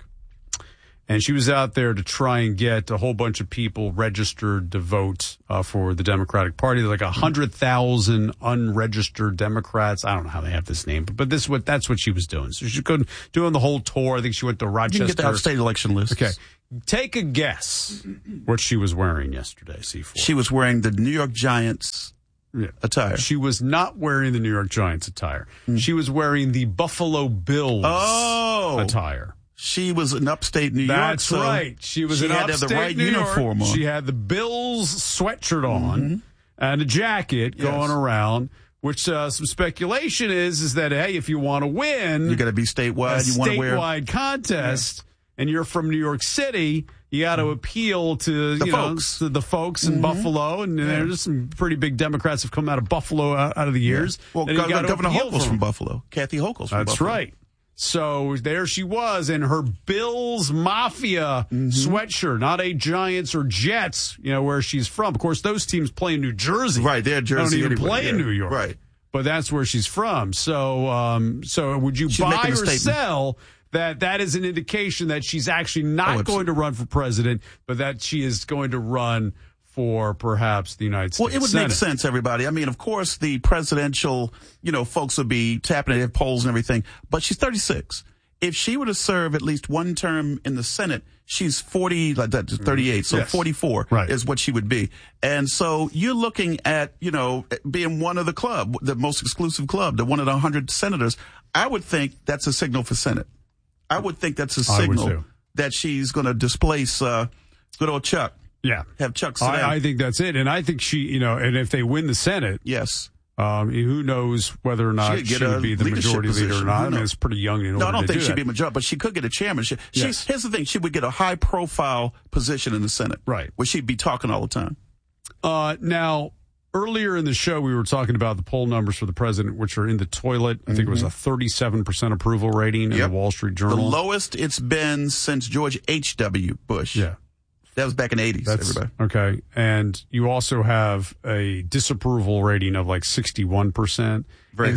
And she was out there to try and get a whole bunch of people registered to vote for the Democratic Party. There's like 100,000 unregistered Democrats. I don't know how they have this name, but that's what she was doing. So she's doing the whole tour. I think she went to Rochester. You can get the upstate election list. Okay. Take a guess what she was wearing yesterday, C4. She was wearing the New York Giants attire. She was not wearing the New York Giants attire. She was wearing the Buffalo Bills attire. She was in upstate New York. That's right. She was in upstate the right New uniform York. on. She had the Bills sweatshirt on and a jacket going around, which some speculation is that, hey, if you want to win, you got to be statewide. You want to wear statewide contest, and you're from New York City, you got to appeal to the folks in Buffalo, and there's some pretty big Democrats have come out of Buffalo out of the years. Well, Governor Hochul's from Buffalo. Kathy Hochul's from Buffalo. That's right. So there she was in her Bills Mafia sweatshirt, not a Giants or Jets, where she's from. Of course, those teams play in New Jersey. Right, they're Jersey. They don't even play in New York. Right. But that's where she's from. So would you buy or sell that is an indication that she's actually not going to run for president, but that she is going to run for perhaps the United States Well, it would Senate. make sense, everybody. I mean, of course, the presidential, folks would be tapping at polls and everything, but she's 36. If she were to serve at least one term in the Senate, she's 40, like that, 38. So 44 is what she would be. And so you're looking at, being one of the club, the most exclusive club, the one of the 100 senators. I would think that's a signal for Senate. I would think that's a signal that she's going to displace good old Chuck. Yeah. Have Chuck sit down. I think that's it. And I think she, and if they win the Senate. Yes. Who knows whether or not she would be the majority leader or not. I mean, it's pretty young in order to do that. No, I don't think she'd be a majority, but she could get a chairmanship. Here's the thing. She would get a high-profile position in the Senate. Right. Where she'd be talking all the time. Now, earlier in the show, we were talking about the poll numbers for the president, which are in the toilet. I think it was a 37% approval rating in the Wall Street Journal. The lowest it's been since George H.W. Bush. Yeah. That was back in the 80s, everybody. Okay. And you also have a disapproval rating of like 61%. Very high.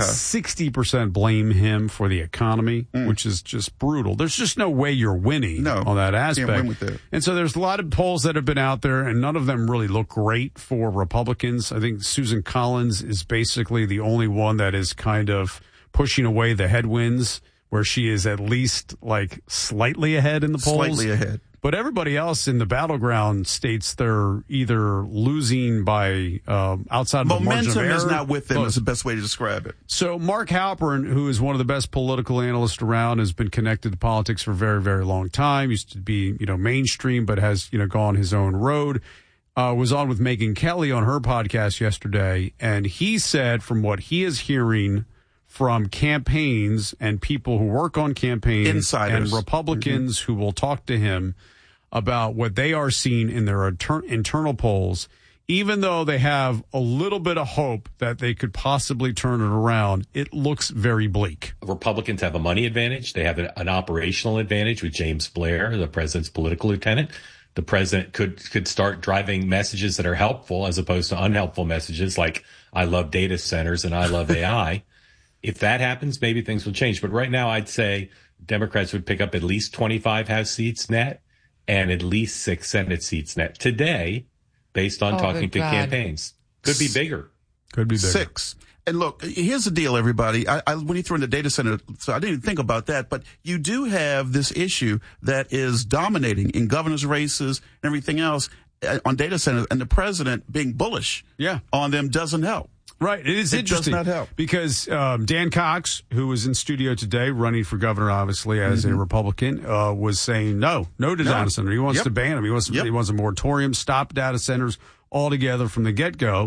60% blame him for the economy, which is just brutal. There's just no way you're winning on that aspect. Can't win with that. And so there's a lot of polls that have been out there, and none of them really look great for Republicans. I think Susan Collins is basically the only one that is kind of pushing away the headwinds, where she is at least like slightly ahead in the polls. Slightly ahead. But everybody else in the battleground states they're either losing by outside of the margin of error. Momentum is not with them is the best way to describe it. So Mark Halperin, who is one of the best political analysts around, has been connected to politics for a very, very long time. Used to be, mainstream, but has, gone his own road. Was on with Megyn Kelly on her podcast yesterday, and he said from what he is hearing from campaigns and people who work on campaigns, insiders, and Republicans who will talk to him about what they are seeing in their internal polls, even though they have a little bit of hope that they could possibly turn it around, it looks very bleak. Republicans have a money advantage. They have an operational advantage with James Blair, the president's political lieutenant. The president could start driving messages that are helpful as opposed to unhelpful messages like, I love data centers and I love AI. If that happens, maybe things will change. But right now, I'd say Democrats would pick up at least 25 House seats net and at least 6 Senate seats net today, based on talking to campaigns. Could be bigger. Could be bigger. 6. And look, here's the deal, everybody. When you throw in the data center, so I didn't even think about that, but you do have this issue that is dominating in governor's races and everything else on data centers, and the president being bullish on them doesn't help. Right. It is interesting. It does not help. Because Dan Cox, who was in studio today running for governor, obviously, as a Republican, was saying no to data center. He wants to ban them. He wants a moratorium, stop data centers altogether from the get-go.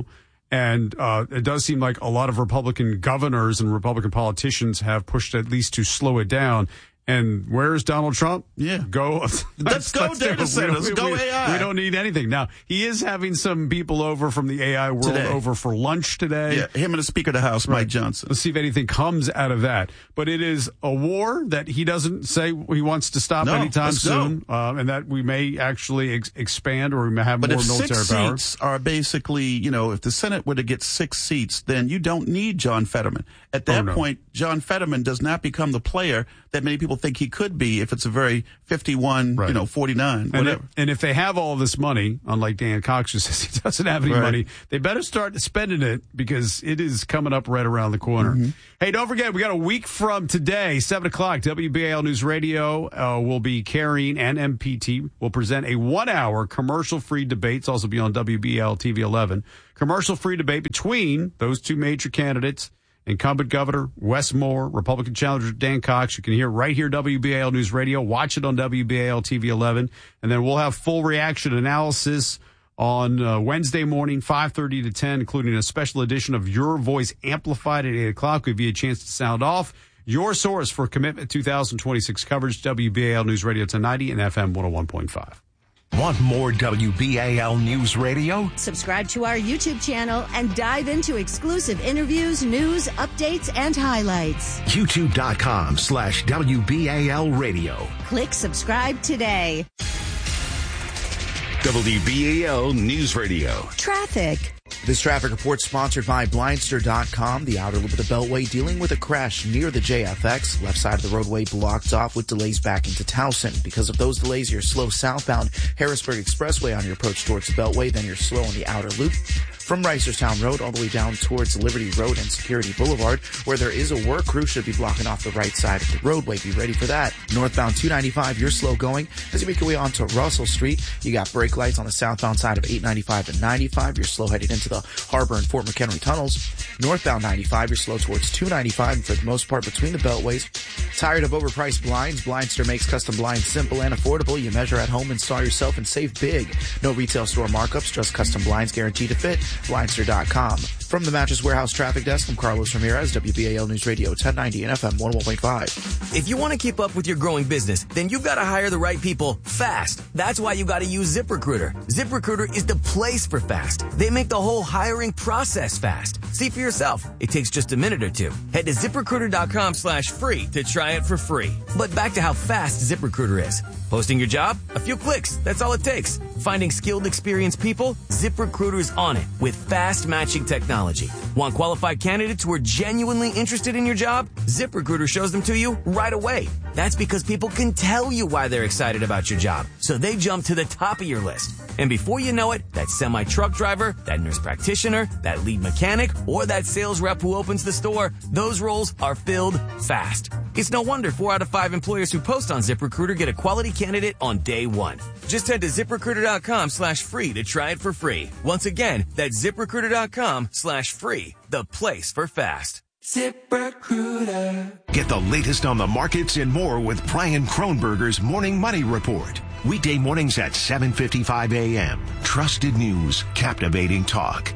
And it does seem like a lot of Republican governors and Republican politicians have pushed at least to slow it down. And where's Donald Trump? Yeah. Go. Let's go data centers. Go AI. We don't need anything. Now, he is having some people over from the AI world over for lunch today. Yeah, him and the Speaker of the House, Mike Johnson. Let's see if anything comes out of that. But it is a war that he doesn't say he wants to stop anytime soon. And that we may actually expand or we may have more military power. But if 6 seats are basically, if the Senate were to get 6 seats, then you don't need John Fetterman. At that point, John Fetterman does not become the player that many people think he could be if it's a very 51, 49, whatever. And if they have all this money, unlike Dan Cox who says he doesn't have any money, they better start spending it because it is coming up right around the corner. Mm-hmm. Hey, don't forget, we got a week from today, 7 o'clock, WBAL News Radio will be carrying, and MPT will present a 1-hour commercial-free debate. It's also be on WBAL TV 11. Commercial-free debate between those two major candidates, incumbent Governor Wes Moore, Republican challenger Dan Cox. You can hear right here, WBAL News Radio. Watch it on WBAL TV 11. And then we'll have full reaction analysis on Wednesday morning, 5:30 to 10, including a special edition of Your Voice Amplified at 8 o'clock. We'll give you a chance to sound off. Your source for Commitment 2026 coverage, WBAL News Radio 1090 and FM 101.5. Want more WBAL News Radio? Subscribe to our YouTube channel and dive into exclusive interviews, news, updates, and highlights. YouTube.com/WBAL Radio. Click subscribe today. WBAL News Radio. Traffic. This traffic report sponsored by Blindster.com. The outer loop of the Beltway dealing with a crash near the JFX. Left side of the roadway blocked off with delays back into Towson. Because of those delays, you're slow southbound Harrisburg Expressway on your approach towards the Beltway. Then you're slow on the outer loop from Reisterstown Road all the way down towards Liberty Road and Security Boulevard, where there is a work crew should be blocking off the right side of the roadway. Be ready for that. Northbound 295, you're slow going. As you make your way onto Russell Street, you got brake lights on the southbound side of 895 and 95. You're slow headed into the Harbor and Fort McHenry tunnels. Northbound 95, you're slow towards 295, and for the most part between the beltways. Tired of overpriced blinds? Blindster makes custom blinds simple and affordable. You measure at home, install yourself, and save big. No retail store markups, just custom blinds guaranteed to fit. Blindster.com. From the Mattress Warehouse Traffic Desk, I'm Carlos Ramirez, WBAL News Radio 1090 and FM 101.5. If you want to keep up with your growing business, then you've got to hire the right people fast. That's why you got to use ZipRecruiter. ZipRecruiter is the place for fast. They make the whole hiring process fast. See for yourself. It takes just a minute or two. Head to ZipRecruiter.com/free to try it for free. But back to how fast ZipRecruiter is. Posting your job? A few clicks. That's all it takes. Finding skilled, experienced people? ZipRecruiter's on it with fast matching technology. Want qualified candidates who are genuinely interested in your job? ZipRecruiter shows them to you right away. That's because people can tell you why they're excited about your job, so they jump to the top of your list. And before you know it, that semi-truck driver, that nurse practitioner, that lead mechanic, or that sales rep who opens the store, those roles are filled fast. It's no wonder 4 out of 5 employers who post on ZipRecruiter get a quality candidate on day one. Just head to ZipRecruiter.com/free to try it for free. Once again, that's ZipRecruiter.com/free, the place for fast. ZipRecruiter. Get the latest on the markets and more with Brian Kronberger's Morning Money Report. Weekday mornings at 7:55 a.m. Trusted news, captivating talk.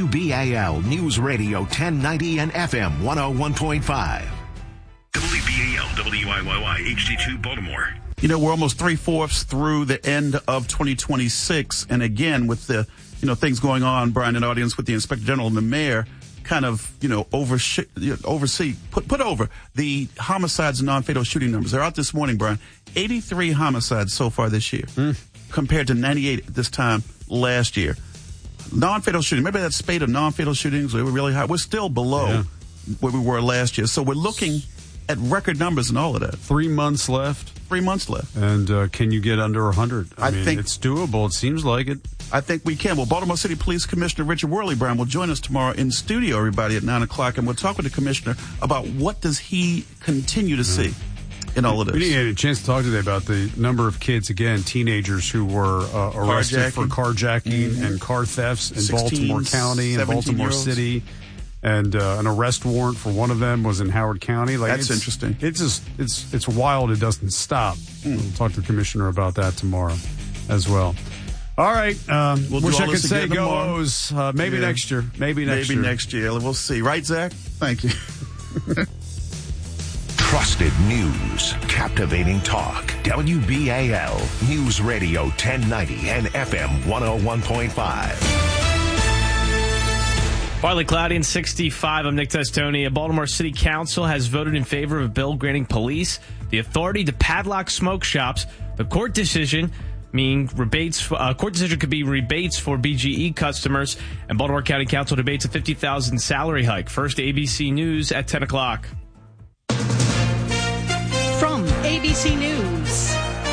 WBAL News Radio 1090 and FM 101.5. WBAL WIYY HD2 Baltimore. We're almost 3/4 through the end of 2026. And again, with the, things going on, Brian, in the audience with the Inspector General and the Mayor, kind of, put over the homicides and non-fatal shooting numbers. They're out this morning, Brian. 83 homicides so far this year, compared to 98 at this time last year. Non-fatal shooting, maybe that spate of non-fatal shootings, they were really high. We're still below where we were last year. So we're looking at record numbers and all of that. 3 months left. 3 months left. And can you get under 100? I think it's doable. It seems like it. I think we can. Well, Baltimore City Police Commissioner Richard Worley, Brian, will join us tomorrow in studio, everybody, at 9 o'clock, and we'll talk with the commissioner about what does he continue to see in all of this. We didn't get a chance to talk today about the number of kids, again, teenagers who were arrested for carjacking and car thefts in 16, Baltimore County and Baltimore City. And an arrest warrant for one of them was in Howard County. That's interesting. It's wild. It doesn't stop. We'll talk to the commissioner about that tomorrow as well. All right. We'll wish do I all could this say again go tomorrow. O's. Maybe next year. Maybe next year. We'll see. Right, Zach? Thank you. Trusted news, captivating talk. WBAL News Radio 1090 and FM 101.5. Partly cloudy and 65. I'm Nick Testoni. A Baltimore City Council has voted in favor of a bill granting police the authority to padlock smoke shops. The court decision could be rebates for BGE customers, and Baltimore County Council debates a $50,000 salary hike. First, ABC News at 10 o'clock. From ABC News,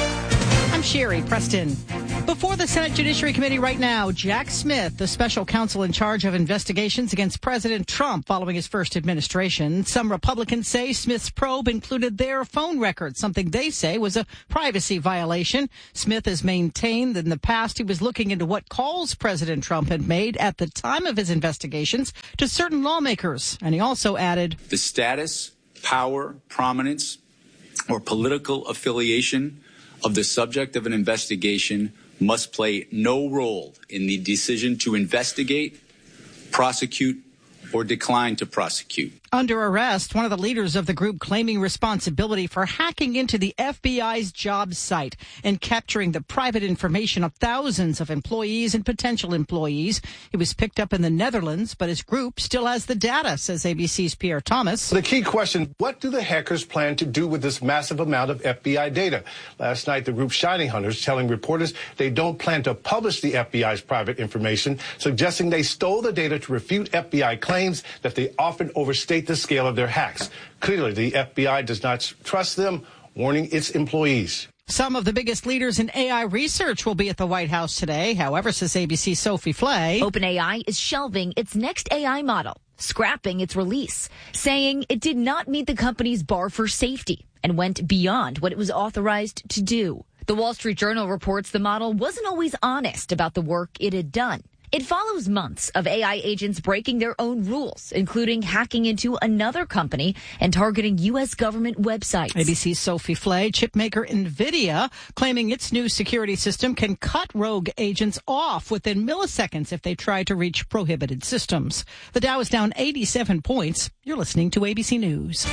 I'm Sherry Preston. Before the Senate Judiciary Committee right now, Jack Smith, the special counsel in charge of investigations against President Trump following his first administration. Some Republicans say Smith's probe included their phone records, something they say was a privacy violation. Smith has maintained that in the past he was looking into what calls President Trump had made at the time of his investigations to certain lawmakers. And he also added, the status, power, prominence, or political affiliation of the subject of an investigation must play no role in the decision to investigate, prosecute, or decline to prosecute. Under arrest, one of the leaders of the group claiming responsibility for hacking into the FBI's job site and capturing the private information of thousands of employees and potential employees. He was picked up in the Netherlands, but his group still has the data, says ABC's Pierre Thomas. The key question, what do the hackers plan to do with this massive amount of FBI data? Last night, the group Shining Hunters telling reporters they don't plan to publish the FBI's private information, suggesting they stole the data to refute FBI claims that they often overstate the scale of their hacks. Clearly, the FBI does not trust them, warning its employees. Some of the biggest leaders in AI research will be at the White House today. However, says ABC's Sophie Flay, OpenAI is shelving its next AI model, scrapping its release, saying it did not meet the company's bar for safety and went beyond what it was authorized to do. The Wall Street Journal reports the model wasn't always honest about the work it had done. It follows months of AI agents breaking their own rules, including hacking into another company and targeting U.S. government websites. ABC's Sophie Flay, chipmaker NVIDIA, claiming its new security system can cut rogue agents off within milliseconds if they try to reach prohibited systems. The Dow is down 87 points. You're listening to ABC News.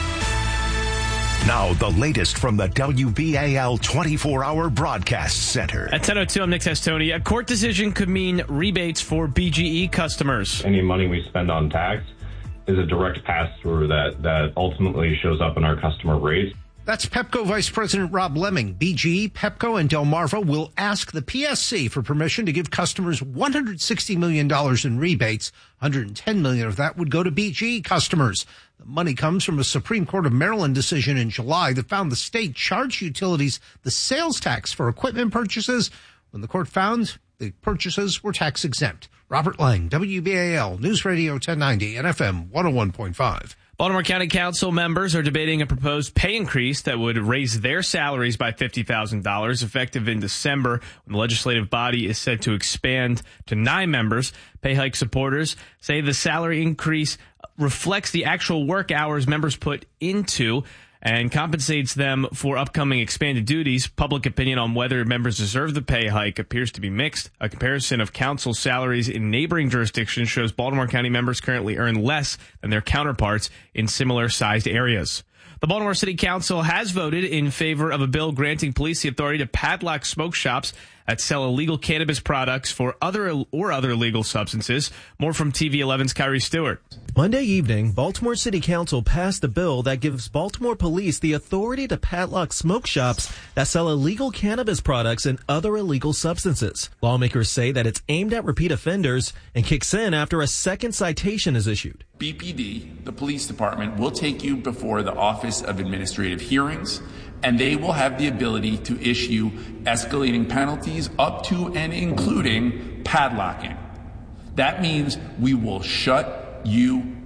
Now, the latest from the WBAL 24-hour broadcast center. At 10:02, I'm Nick Testoni. A court decision could mean rebates for BGE customers. Any money we spend on tax is a direct pass-through that ultimately shows up in our customer rates. That's Pepco Vice President Rob Lemming. BGE, Pepco, and Delmarva will ask the PSC for permission to give customers $160 million in rebates. $110 million of that would go to BGE customers. The money comes from a Supreme Court of Maryland decision in July that found the state charged utilities the sales tax for equipment purchases when the court found the purchases were tax exempt. Robert Lang, WBAL News Radio 1090 and FM 101.5. Baltimore County Council members are debating a proposed pay increase that would raise their salaries by $50,000 effective in December when the legislative body is set to expand to 9 members. Pay hike supporters say the salary increase reflects the actual work hours members put into and compensates them for upcoming expanded duties. Public opinion on whether members deserve the pay hike appears to be mixed. A comparison of council salaries in neighboring jurisdictions shows Baltimore County members currently earn less than their counterparts in similar-sized areas. The Baltimore City Council has voted in favor of a bill granting police the authority to padlock smoke shops that sell illegal cannabis products for other illegal substances. More from TV 11's Kyrie Stewart. Monday evening, Baltimore City Council passed a bill that gives Baltimore police the authority to padlock smoke shops that sell illegal cannabis products and other illegal substances. Lawmakers say that it's aimed at repeat offenders and kicks in after a second citation is issued. BPD, the police department, will take you before the Office of Administrative Hearings, and they will have the ability to issue escalating penalties up to and including padlocking. That means we will shut you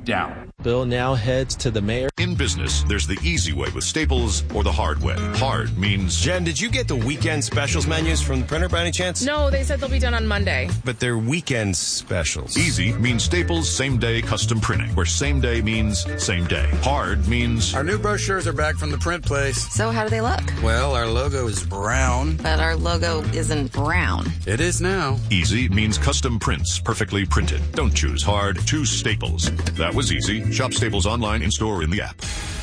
down. Bill now heads to the mayor. In business, there's the easy way with Staples or the hard way. Hard means... Jen, did you get the weekend specials menus from the printer by any chance? No, they said they'll be done on Monday. But they're weekend specials. Easy means Staples same-day custom printing, where same day means same day. Hard means... Our new brochures are back from the print place. So how do they look? Well, our logo is brown. But our logo isn't brown. It is now. Easy means custom prints, perfectly printed. Don't choose hard, choose Staples. That was easy. Shop Staples online, in-store, in the app.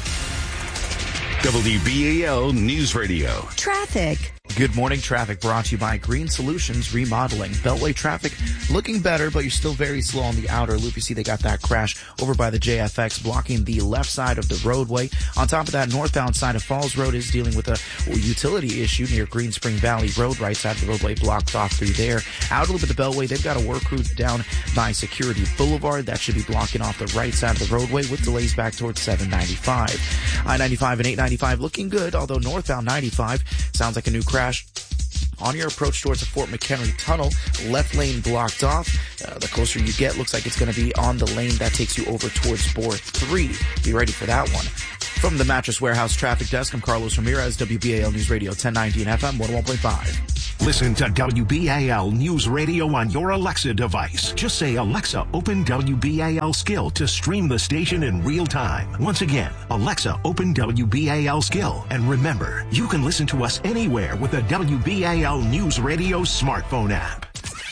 WBAL News Radio. Traffic. Good morning. Traffic brought to you by Green Solutions Remodeling. Beltway traffic looking better, but you're still very slow on the outer loop. You see they got that crash over by the JFX blocking the left side of the roadway. On top of that, northbound side of Falls Road is dealing with a utility issue near Green Spring Valley Road. Right side of the roadway blocked off through there. Outer loop at the Beltway, they've got a work crew down by Security Boulevard. That should be blocking off the right side of the roadway with delays back towards 795. I-95 and 895 looking good, although northbound 95 sounds like a new crash on your approach towards the Fort McHenry Tunnel. Left lane blocked off. The closer you get, looks like it's going to be on the lane that takes you over towards Bore 3. Be ready for that one. From the Mattress Warehouse Traffic Desk, I'm Carlos Ramirez, WBAL News Radio 1090 and FM 101.5. Listen to WBAL News Radio on your Alexa device. Just say, Alexa, open WBAL Skill to stream the station in real time. Once again, Alexa, open WBAL Skill. And remember, you can listen to us anywhere with the WBAL News Radio smartphone app.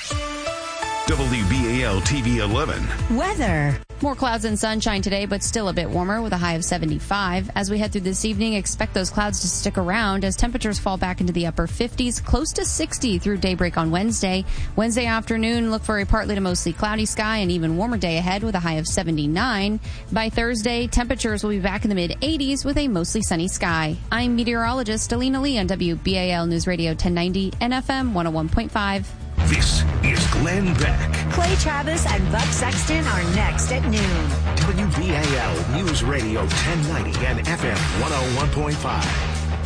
WBAL TV 11. Weather. More clouds and sunshine today, but still a bit warmer with a high of 75. As we head through this evening, expect those clouds to stick around as temperatures fall back into the upper 50s, close to 60 through daybreak on Wednesday. Wednesday afternoon, look for a partly to mostly cloudy sky and even warmer day ahead with a high of 79. By Thursday, temperatures will be back in the mid-80s with a mostly sunny sky. I'm meteorologist Alina Lee on WBAL News Radio 1090 and FM 101.5. This is Glenn Beck. Clay Travis and Buck Sexton are next at noon. WBAL News Radio 1090 and FM 101.5.